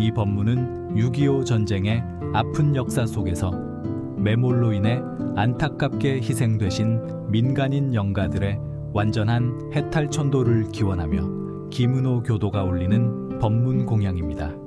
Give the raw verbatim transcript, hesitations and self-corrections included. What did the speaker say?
이 법문은 육이오 전쟁의 아픈 역사 속에서 매몰로 인해 안타깝게 희생되신 민간인 영가들의 완전한 해탈천도를 기원하며 김은호 교도가 올리는 법문 공양입니다.